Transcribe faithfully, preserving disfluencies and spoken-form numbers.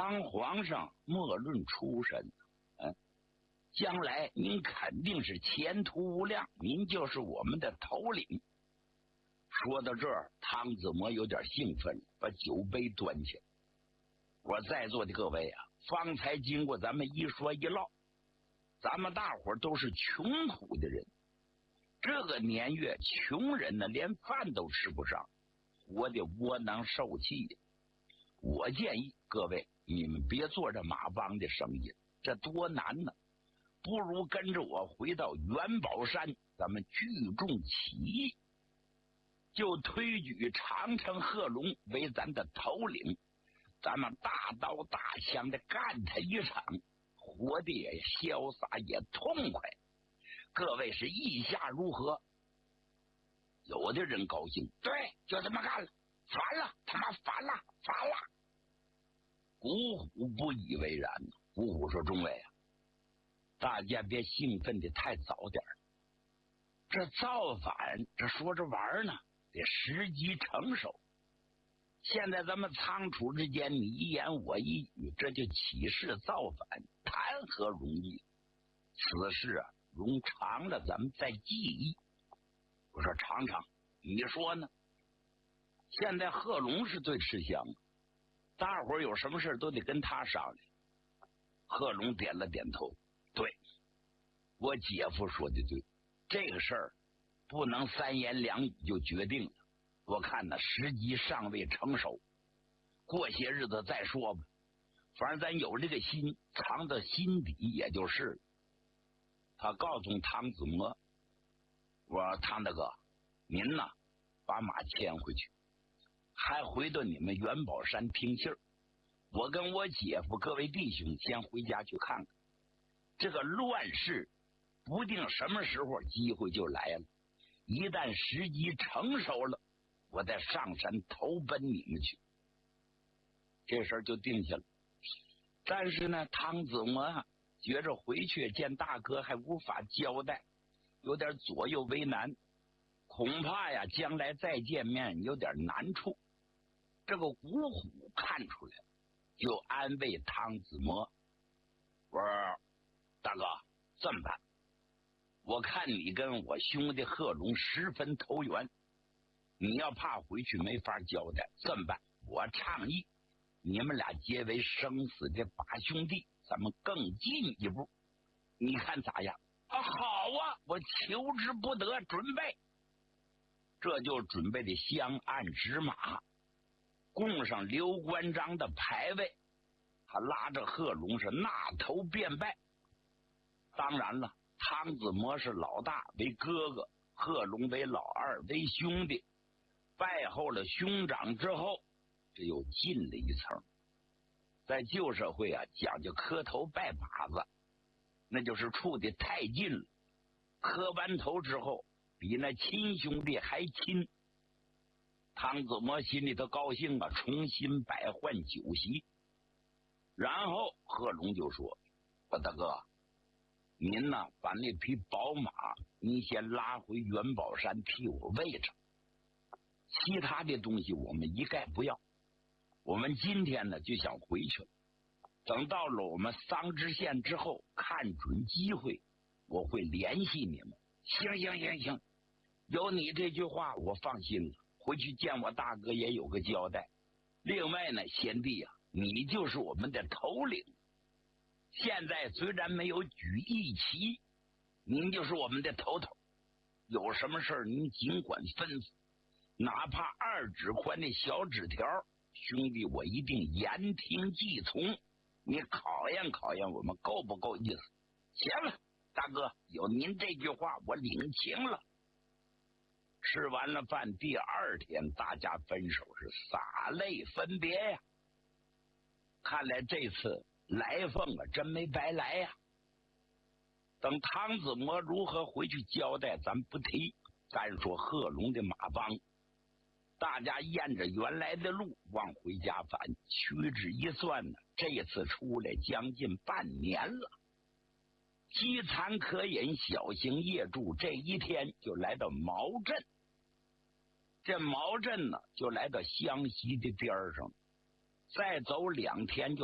当皇上莫论出身，嗯，将来您肯定是前途无量，您就是我们的头领。说到这儿，汤子模有点兴奋，把酒杯端起来。我在座的各位啊，方才经过咱们一说一唠，咱们大伙都是穷苦的人，这个年月，穷人呢连饭都吃不上，活得窝囊受气呀。我建议各位，你们别做这马帮的生意，这多难呢！不如跟着我回到元宝山，咱们聚众起义，就推举长城贺龙为咱的头领，咱们大刀大枪的干他一场，活得也潇洒也痛快。各位是意下如何？有的人高兴，对，就这么干了，烦了，他妈烦了，烦了。古虎不以为然，古虎说：“中尉啊，大家别兴奋的太早点，这造反这说着玩呢，得时机成熟。现在咱们仓储之间你一言我一语，这就起事造反，谈何容易？此事啊，容长了咱们再记忆。”我说：“尝尝，你说呢？现在贺龙是最吃香，大伙儿有什么事都得跟他商量。”贺龙点了点头，对，我姐夫说的对，这个事儿不能三言两语就决定了，我看呢时机尚未成熟，过些日子再说吧。反正咱有这个心，藏在心底也就是了。他告诉汤子模：“我说汤大哥，您呢把马牵回去，还回到你们元宝山听信儿。我跟我姐夫各位弟兄先回家去看看，这个乱世不定什么时候机会就来了，一旦时机成熟了，我再上山投奔你们去。”这事儿就定下了。但是呢，汤子模啊觉着回去见大哥还无法交代，有点左右为难，恐怕呀将来再见面有点难处。这个古虎看出来了，就安慰汤子模：“我说大哥，这么办，我看你跟我兄弟贺龙十分投缘，你要怕回去没法交代，这么办，我倡议你们俩结为生死的把兄弟，咱们更进一步，你看咋样？”啊，好啊，我求之不得，准备。这就准备的香案纸马，供上刘关张的牌位，他拉着贺龙是纳头便拜。当然了，汤子模是老大为哥哥，贺龙为老二为兄弟，拜后了兄长之后，这又进了一层。在旧社会啊，讲究磕头拜把子，那就是处的太近了，磕完头之后比那亲兄弟还亲。汤子模心里头高兴啊，重新摆换酒席。然后贺龙就说：“我大哥，您呢把那匹宝马您先拉回元宝山替我喂着，其他的东西我们一概不要。我们今天呢就想回去了，等到了我们桑知县之后，看准机会我会联系你们。”行行行行，有你这句话我放心了，回去见我大哥也有个交代。另外呢，贤弟啊，你就是我们的头领，现在虽然没有举义旗，您就是我们的头头，有什么事儿您尽管吩咐，哪怕二指宽的小纸条，兄弟我一定言听计从。你考验考验我们够不够意思？行了，大哥，有您这句话我领情了。吃完了饭，第二天大家分手是洒泪分别呀。看来这次来凤啊真没白来呀。等汤子模如何回去交代咱不提，单说贺龙的马帮，大家沿着原来的路往回家返，屈指一算呢，这次出来将近半年了。饥残渴饮，小行夜住，这一天就来到毛镇。这毛镇呢就来到湘西的边上，再走两天就